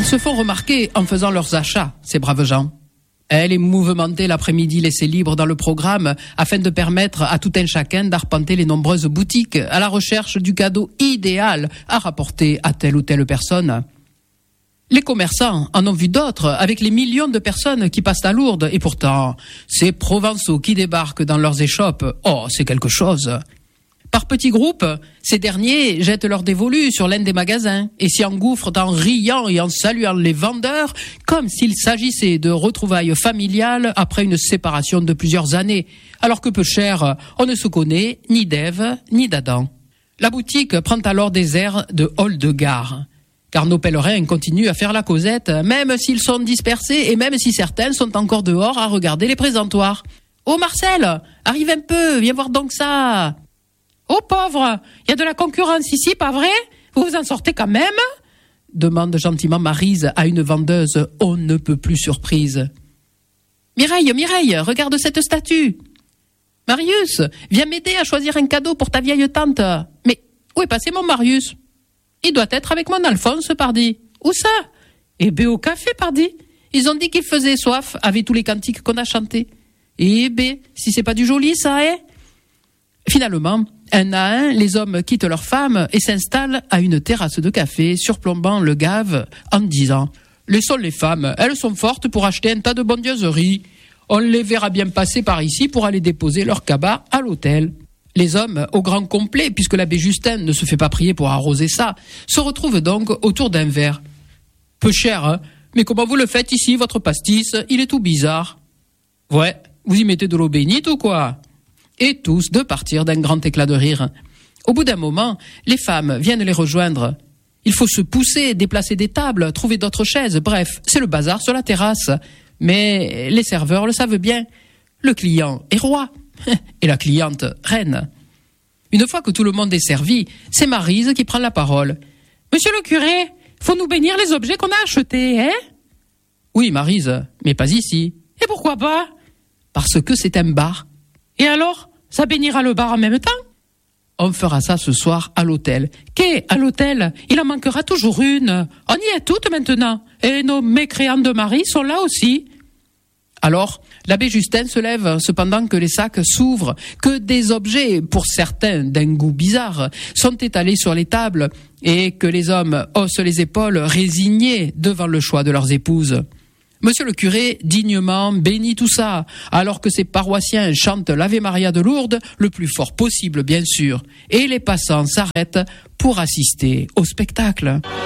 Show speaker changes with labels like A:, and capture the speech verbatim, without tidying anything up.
A: Ils se font remarquer en faisant leurs achats, ces braves gens. Elle est mouvementée l'après-midi laissée libre dans le programme afin de permettre à tout un chacun d'arpenter les nombreuses boutiques à la recherche du cadeau idéal à rapporter à telle ou telle personne. Les commerçants en ont vu d'autres avec les millions de personnes qui passent à Lourdes et pourtant, ces Provençaux qui débarquent dans leurs échoppes, oh, c'est quelque chose. Par petits groupes, ces derniers jettent leur dévolu sur l'un des magasins et s'y engouffrent en riant et en saluant les vendeurs comme s'il s'agissait de retrouvailles familiales après une séparation de plusieurs années, alors que peu cher, on ne se connaît ni d'Ève ni d'Adam. La boutique prend alors des airs de hall de gare, car nos pèlerins continuent à faire la causette, même s'ils sont dispersés et même si certains sont encore dehors à regarder les présentoirs. « Oh Marcel, arrive un peu, viens voir donc ça !» « Oh pauvre, il y a de la concurrence ici, pas vrai? Vous vous en sortez quand même ?» demande gentiment Maryse à une vendeuse on ne peut plus surprise. « Mireille, Mireille, regarde cette statue !»« Marius, viens m'aider à choisir un cadeau pour ta vieille tante. »« Mais où est passé mon Marius ?»« Il doit être avec mon Alphonse, pardi. »« Où ça ?»« Eh ben au café, pardi. Ils ont dit qu'il faisait soif avec tous les cantiques qu'on a chantés. »« Eh ben, si c'est pas du joli ça, hein ?» Finalement, un à un, les hommes quittent leurs femmes et s'installent à une terrasse de café surplombant le gave en disant « Laissons les femmes, elles sont fortes pour acheter un tas de bondieuseries. On les verra bien passer par ici pour aller déposer leur cabas à l'hôtel. » Les hommes, au grand complet, puisque l'abbé Justin ne se fait pas prier pour arroser ça, se retrouvent donc autour d'un verre. « Peu cher, hein, mais comment vous le faites ici, votre pastis? Il est tout bizarre. »« Ouais, vous y mettez de l'eau bénite ou quoi ?» Et tous de partir d'un grand éclat de rire. Au bout d'un moment, les femmes viennent les rejoindre. Il faut se pousser, déplacer des tables, trouver d'autres chaises, bref, c'est le bazar sur la terrasse. Mais les serveurs le savent bien. Le client est roi et la cliente reine. Une fois que tout le monde est servi, c'est Maryse qui prend la parole. « Monsieur le curé, faut nous bénir les objets qu'on a achetés, hein ?»« Oui, Maryse, mais pas ici. »« Et pourquoi pas ?»« Parce que c'est un bar. »« Et alors, ça bénira le bar en même temps ? » On fera ça ce soir à l'hôtel. Qu'est à l'hôtel ? Il en manquera toujours une. On y est toutes maintenant. Et nos mécréants de mari sont là aussi. Alors, l'abbé Justin se lève cependant que les sacs s'ouvrent, que des objets, pour certains d'un goût bizarre, sont étalés sur les tables et que les hommes haussent les épaules résignés devant le choix de leurs épouses. Monsieur le curé, dignement, bénit tout ça, alors que ses paroissiens chantent l'Ave Maria de Lourdes, le plus fort possible bien sûr, et les passants s'arrêtent pour assister au spectacle.